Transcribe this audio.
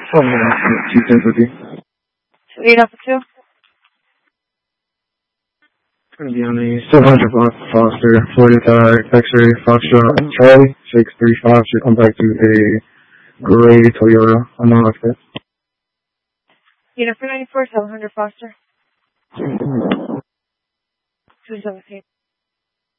210 802? It's going to be on the 700 block Foster, Florida X-ray Foxtrot Charlie 635 should come back to a gray Toyota. I'm not like that. Unit 494, 700 Foster. 217.